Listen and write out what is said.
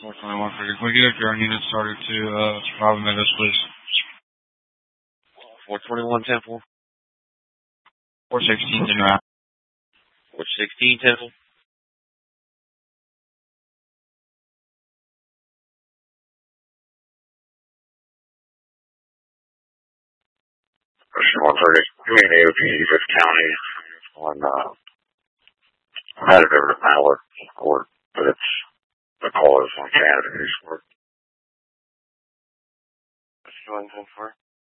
421 Can we get a drone unit started to Robin Meadows, please? 421 Temple. 416 General. 416 Temple. Question 130. Give me an AOP, Fifth County on, I'm headed over to Mallard Court, but it's, the call is on Canada News Court. Let's go ahead and 10-4.